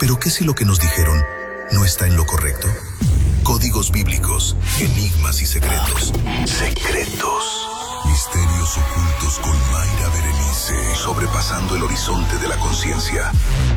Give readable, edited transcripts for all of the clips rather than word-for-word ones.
Pero ¿qué si lo que nos dijeron no está en lo correcto? Códigos bíblicos, enigmas y secretos. Secretos. Misterios ocultos con Mayra Berenice. Sobrepasando el horizonte de la conciencia.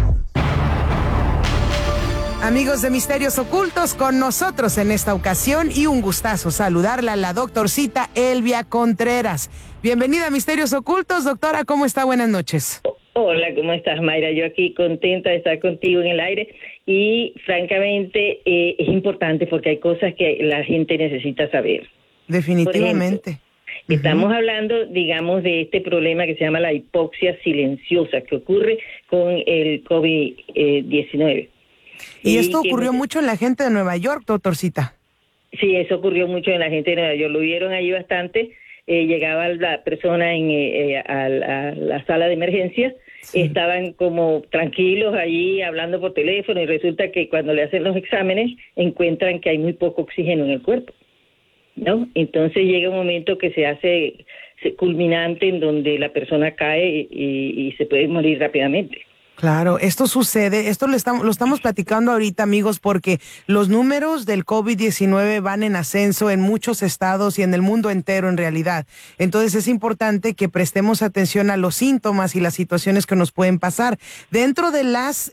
Amigos de Misterios Ocultos, con nosotros en esta ocasión y un gustazo saludarla, la doctorcita Elvia Contreras. Bienvenida a Misterios Ocultos, doctora, ¿cómo está? Buenas noches. Hola, ¿cómo estás, Mayra? Yo aquí contenta de estar contigo en el aire y francamente es importante porque hay cosas que la gente necesita saber. Definitivamente. Por ejemplo, estamos hablando, digamos, de este problema que se llama la hipoxia silenciosa que ocurre con el COVID-19. Y esto ocurrió mucho en la gente de Nueva York, doctorcita. Sí, eso ocurrió mucho en la gente de Nueva York. Lo vieron ahí bastante. Llegaba la persona a la sala de emergencia. Sí. Estaban como tranquilos allí hablando por teléfono y resulta que cuando le hacen los exámenes encuentran que hay muy poco oxígeno en el cuerpo, ¿no? Entonces llega un momento que se hace culminante en donde la persona cae y se puede morir rápidamente. Claro, esto sucede, lo estamos platicando ahorita, amigos, porque los números del COVID-19 van en ascenso en muchos estados y en el mundo entero en realidad. Entonces es importante que prestemos atención a los síntomas y las situaciones que nos pueden pasar. Dentro de las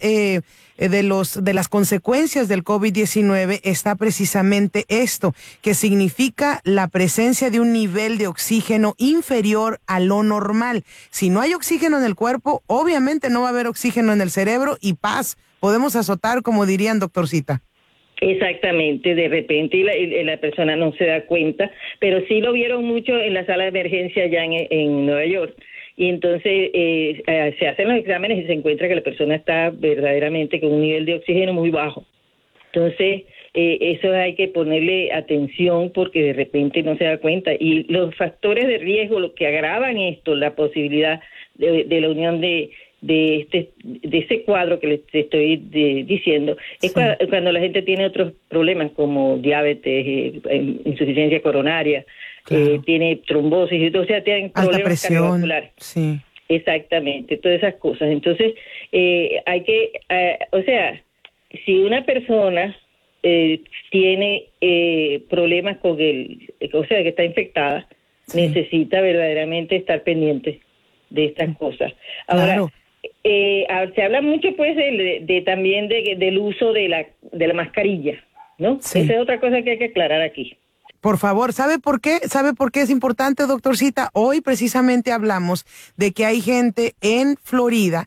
consecuencias del COVID-19 está precisamente esto, que significa la presencia de un nivel de oxígeno inferior a lo normal. Si no hay oxígeno en el cuerpo, obviamente no va a haber oxígeno en el cerebro y paz. Podemos azotar, como dirían, doctorcita. Exactamente, de repente la persona no se da cuenta, pero sí lo vieron mucho en la sala de emergencia allá en Nueva York. Y entonces se hacen los exámenes y se encuentra que la persona está verdaderamente con un nivel de oxígeno muy bajo. Entonces, eso hay que ponerle atención porque de repente no se da cuenta. Y los factores de riesgo, lo que agravan esto, la posibilidad de la unión de ese cuadro que les estoy diciendo, es cuando la gente tiene otros problemas como diabetes, insuficiencia coronaria, claro. Tiene trombosis, o sea, tienen problemas cardiovasculares. Sí. Exactamente, todas esas cosas. Entonces, hay que, o sea, si una persona tiene problemas con o sea, que está infectada, necesita verdaderamente estar pendiente de estas cosas. Ahora, claro. Se habla mucho pues también del uso de la mascarilla, ¿no? Sí. Esa es otra cosa que hay que aclarar aquí. Por favor, ¿sabe por qué? ¿Sabe por qué es importante, doctorcita? Hoy precisamente hablamos de que hay gente en Florida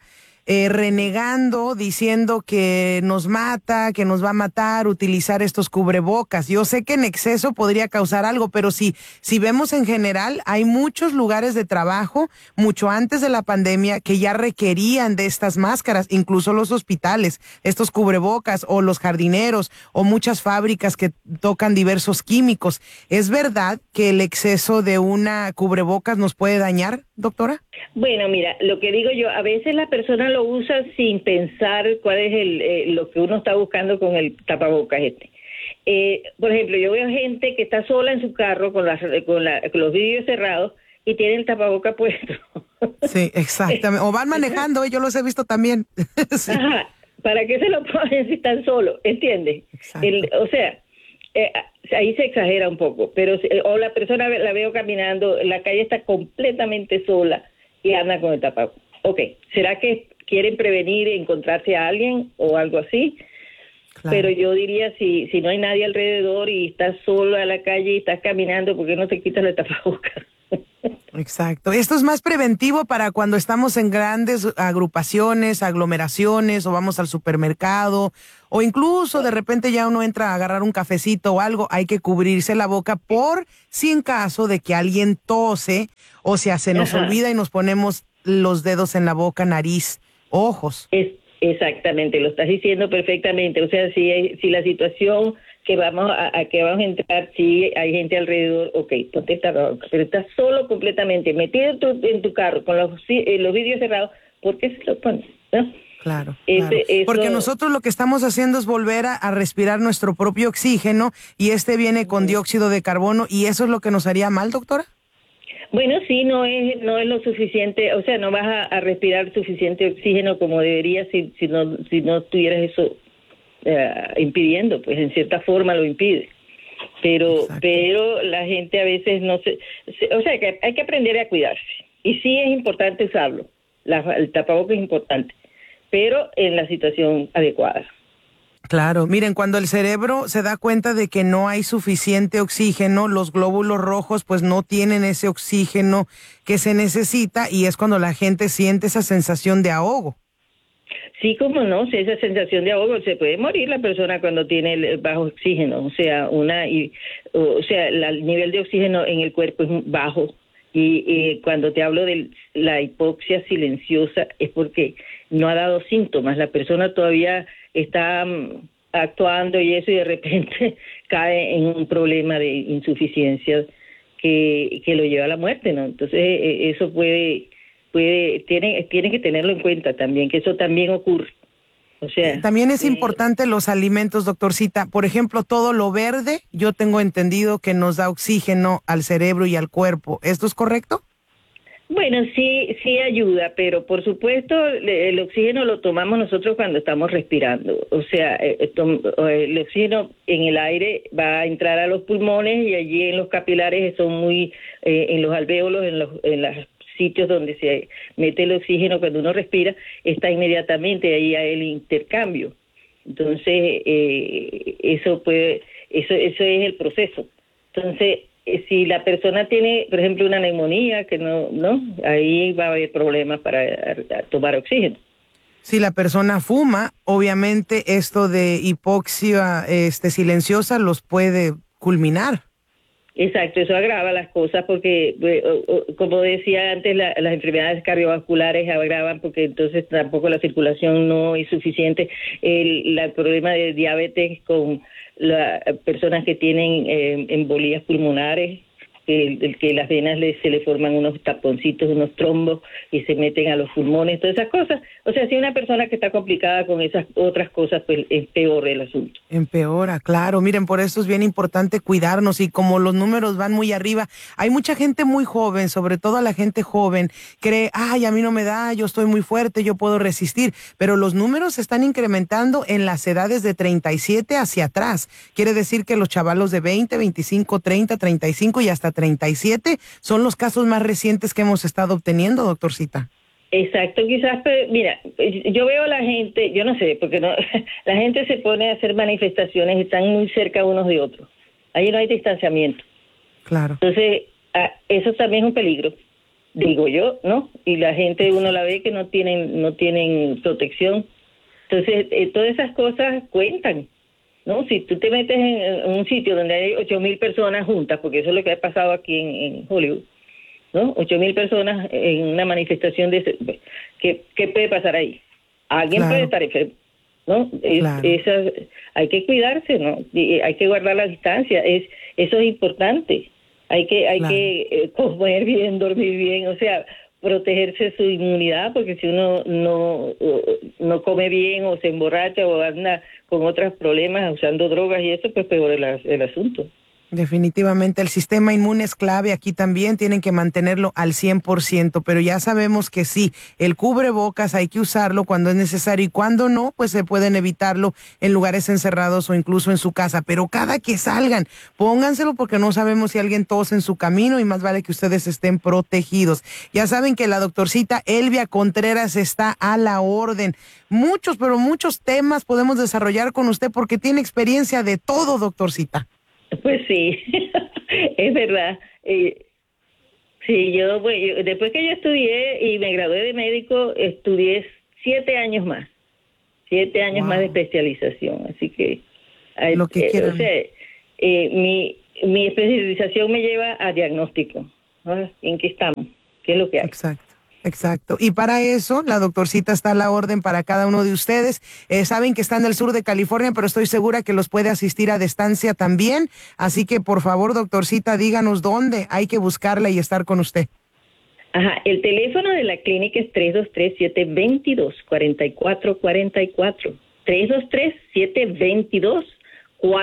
renegando, diciendo que nos mata, que nos va a matar utilizar estos cubrebocas. Yo sé que en exceso podría causar algo, pero si vemos en general, hay muchos lugares de trabajo, mucho antes de la pandemia, que ya requerían de estas máscaras, incluso los hospitales, estos cubrebocas, o los jardineros, o muchas fábricas que tocan diversos químicos. ¿Es verdad que el exceso de una cubrebocas nos puede dañar, doctora? Bueno, mira, lo que digo yo, a veces la persona lo usa sin pensar cuál es lo que uno está buscando con el tapabocas por ejemplo, yo veo gente que está sola en su carro con los vidrios cerrados y tiene el tapabocas puesto. Sí, exactamente. O van manejando, yo los he visto también. Sí. Ajá, ¿para qué se lo ponen si están solos? ¿Entiendes? O sea, ahí se exagera un poco, pero o la persona la veo caminando, la calle está completamente sola y anda con el tapabocas. Ok, ¿será que quieren prevenir encontrarse a alguien o algo así? Claro. Pero yo diría, si no hay nadie alrededor y estás solo a la calle y estás caminando, ¿por qué no te quitas el tapabocas? Exacto. Esto es más preventivo para cuando estamos en grandes agrupaciones, aglomeraciones, o vamos al supermercado, o incluso de repente ya uno entra a agarrar un cafecito o algo. Hay que cubrirse la boca por si en caso de que alguien tose o sea, se nos olvida y nos ponemos los dedos en la boca, nariz, ojos. Exactamente, lo estás diciendo perfectamente. O sea, si la situación que vamos a entrar, si hay gente alrededor, ok, ponte el tapabocas, pero estás solo completamente, metido en tu carro con los vidrios cerrados, ¿por qué se lo pones? ¿No? Claro, porque nosotros lo que estamos haciendo es volver a respirar nuestro propio oxígeno y viene con dióxido de carbono, y eso es lo que nos haría mal, doctora. Bueno, sí, no es lo suficiente, o sea, no vas a respirar suficiente oxígeno como debería si no tuvieras eso impidiendo, pues en cierta forma lo impide. Pero la gente a veces no o sea, que hay que aprender a cuidarse. Y sí es importante usarlo, el tapabocas es importante, pero en la situación adecuada. Claro, miren, cuando el cerebro se da cuenta de que no hay suficiente oxígeno, los glóbulos rojos pues no tienen ese oxígeno que se necesita y es cuando la gente siente esa sensación de ahogo. Sí, como no, si esa sensación de ahogo, se puede morir la persona cuando tiene el bajo oxígeno, o sea, el nivel de oxígeno en el cuerpo es bajo y cuando te hablo de la hipoxia silenciosa es porque no ha dado síntomas, la persona todavía está actuando y eso y de repente cae en un problema de insuficiencia que lo lleva a la muerte, ¿no? Entonces eso tienen que tenerlo en cuenta también, que eso también ocurre. O sea, también es importante los alimentos, doctorcita. Por ejemplo, todo lo verde, yo tengo entendido que nos da oxígeno al cerebro y al cuerpo. ¿Esto es correcto? Bueno, sí ayuda, pero por supuesto el oxígeno lo tomamos nosotros cuando estamos respirando. O sea, el oxígeno en el aire va a entrar a los pulmones y allí en los capilares son en los alvéolos, en los sitios donde se mete el oxígeno cuando uno respira, está inmediatamente ahí el intercambio. Entonces, eso es el proceso. Entonces, si la persona tiene, por ejemplo, una neumonía, que no, ahí va a haber problemas para tomar oxígeno. Si la persona fuma, obviamente esto de hipoxia silenciosa los puede culminar. Exacto, eso agrava las cosas porque, como decía antes, las enfermedades cardiovasculares agravan porque entonces tampoco la circulación no es suficiente. El problema de diabetes con las personas que tienen embolías pulmonares, que las venas se le forman unos taponcitos, unos trombos y se meten a los pulmones, todas esas cosas. O sea, si una persona que está complicada con esas otras cosas, pues empeora el asunto. Empeora, claro. Miren, por eso es bien importante cuidarnos y como los números van muy arriba, hay mucha gente muy joven, sobre todo la gente joven, cree, ay, a mí no me da, yo estoy muy fuerte, yo puedo resistir, pero los números se están incrementando en las edades de 37 hacia atrás. Quiere decir que los chavalos de 20, 25, 30, 35 y hasta 37 son los casos más recientes que hemos estado obteniendo, doctorcita. Exacto, quizás, pero mira, yo veo a la gente, yo no sé, porque no, la gente se pone a hacer manifestaciones y están muy cerca unos de otros. Ahí no hay distanciamiento. Claro. Entonces, eso también es un peligro, digo yo, ¿no? Y la gente, uno la ve que no tienen protección. Entonces, todas esas cosas cuentan. ¿No? Si tú te metes en un sitio donde hay 8,000 personas juntas, porque eso es lo que ha pasado aquí en Hollywood, ¿no? 8,000 personas en una manifestación de ¿qué puede pasar ahí? Alguien puede estar enfermo, ¿no? Hay que cuidarse, ¿no? Y hay que guardar la distancia, eso es importante. Hay que comer bien, dormir bien, o sea, protegerse su inmunidad, porque si uno no come bien o se emborracha o anda con otros problemas usando drogas y eso, pues peor el asunto. Definitivamente el sistema inmune es clave aquí también, tienen que mantenerlo al 100%, pero ya sabemos que sí, el cubrebocas hay que usarlo cuando es necesario y cuando no, pues se pueden evitarlo en lugares encerrados o incluso en su casa, pero cada que salgan, pónganselo porque no sabemos si alguien tose en su camino y más vale que ustedes estén protegidos. Ya saben que la doctorcita Elvia Contreras está a la orden. Muchos, pero muchos temas podemos desarrollar con usted porque tiene experiencia de todo, doctorcita. Pues sí, es verdad. Sí, yo después que yo estudié y me gradué de médico, estudié 7 años más. 7 años más de especialización. Así que, lo que quieran. O sea, mi especialización me lleva a diagnóstico. ¿No? ¿En qué estamos? ¿Qué es lo que hay? Exacto. Y para eso, la doctorcita está a la orden para cada uno de ustedes. Saben que está en el sur de California, pero estoy segura que los puede asistir a distancia también. Así que, por favor, doctorcita, díganos dónde hay que buscarla y estar con usted. Ajá, el teléfono de la clínica es 323-722-4444.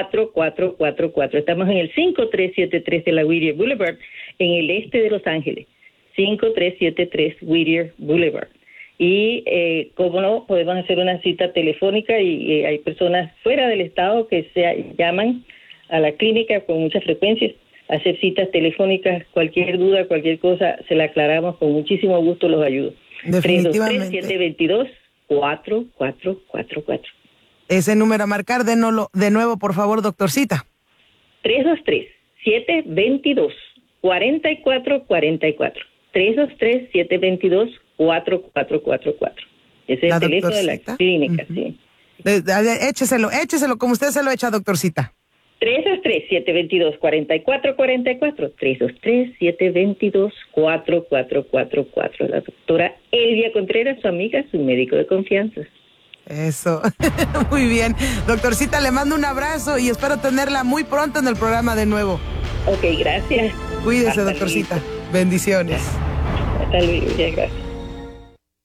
323-722-4444. Estamos en el 5373 de la Whittier Boulevard, en el este de Los Ángeles. 5373 Whittier Boulevard. Y, como no, podemos hacer una cita telefónica y hay personas fuera del estado que llaman a la clínica con mucha frecuencia, hacer citas telefónicas, cualquier duda, cualquier cosa, se la aclaramos, con muchísimo gusto los ayudo. Definitivamente. 323-722-4444. Ese número a marcar, de nuevo, por favor, doctorcita. 323-722-4444. 323-722-4444. Ese es el teléfono de la clínica, sí. Écheselo como usted se lo echa, doctorcita. 323-722-4444. 323-722-4444. La doctora Elvia Contreras, su amiga, su médico de confianza. Eso. Muy bien. Doctorcita, le mando un abrazo y espero tenerla muy pronto en el programa de nuevo. Ok, gracias. Cuídese, doctorcita. Bendiciones. Hasta luego, gracias.